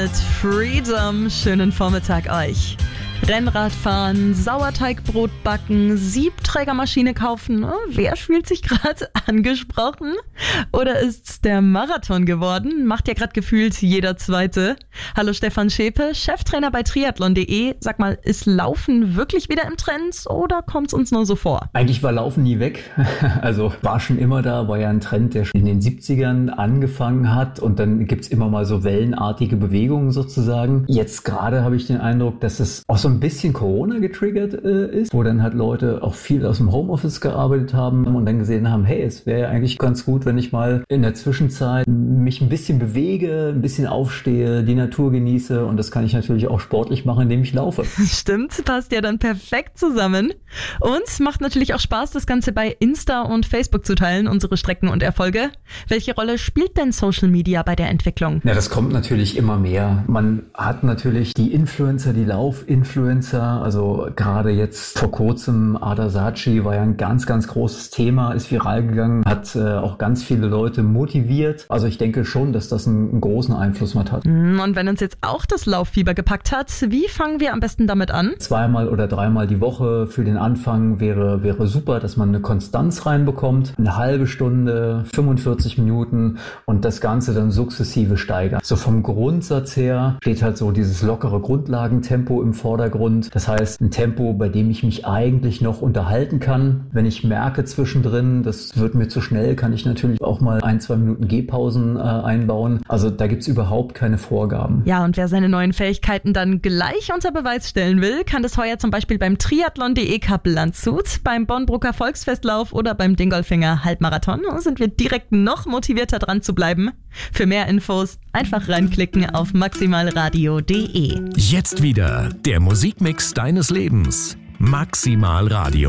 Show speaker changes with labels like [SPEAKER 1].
[SPEAKER 1] mit Freedom. Schönen Vormittag euch. Rennradfahren, Sauerteigbrot backen, Siebträgermaschine kaufen. Wer fühlt sich gerade angesprochen? Oder ist's der Marathon geworden? Macht ja gerade gefühlt jeder Zweite. Hallo Stefan Schäpe, Cheftrainer bei triathlon.de. Sag mal, ist Laufen wirklich wieder im Trend oder kommt's uns nur so vor?
[SPEAKER 2] Eigentlich war Laufen nie weg. Also war schon immer da, war ja ein Trend, der in den 70ern angefangen hat und dann gibt's immer mal so wellenartige Bewegungen sozusagen. Jetzt gerade habe ich den Eindruck, dass es auch so ein bisschen Corona getriggert ist, wo dann halt Leute auch viel aus dem Homeoffice gearbeitet haben und dann gesehen haben, hey, es wäre ja eigentlich ganz gut, wenn ich mal in der Zwischenzeit mich ein bisschen bewege, ein bisschen aufstehe, die Natur genieße und das kann ich natürlich auch sportlich machen, indem ich laufe.
[SPEAKER 1] Stimmt, passt ja dann perfekt zusammen. Und macht natürlich auch Spaß, das Ganze bei Insta und Facebook zu teilen, unsere Strecken und Erfolge. Welche Rolle spielt denn Social Media bei der Entwicklung?
[SPEAKER 2] Ja, das kommt natürlich immer mehr. Man hat natürlich die Influencer, die Laufinfluencer, also gerade jetzt vor kurzem Ada Saatchi war ja ein ganz, ganz großes Thema, ist viral gegangen, hat auch ganz viele Leute motiviert. Also ich denke schon, dass das einen großen Einfluss mit hat.
[SPEAKER 1] Und wenn uns jetzt auch das Lauffieber gepackt hat, wie fangen wir am besten damit an?
[SPEAKER 2] 2- oder 3-mal die Woche für den Anfang wäre super, dass man eine Konstanz reinbekommt. Eine halbe Stunde, 45 Minuten und das Ganze dann sukzessive steigern. So vom Grundsatz her steht halt so dieses lockere Grundlagentempo im Vordergrund. Das heißt, ein Tempo, bei dem ich mich eigentlich noch unterhalten kann. Wenn ich merke zwischendrin, das wird mir zu schnell, kann ich natürlich auch mal 1-2 Minuten Gehpausen einbauen. Also da gibt's überhaupt keine Vorgaben.
[SPEAKER 1] Ja, und wer seine neuen Fähigkeiten dann gleich unter Beweis stellen will, kann das heuer zum Beispiel beim Triathlon.de Cup Landshut, beim Bonn-Brucker Volksfestlauf oder beim Dingolfinger Halbmarathon. Sind wir direkt noch motivierter dran zu bleiben. Für mehr Infos einfach reinklicken auf maximalradio.de.
[SPEAKER 3] Jetzt wieder der Musikmix deines Lebens. Maximal Radio.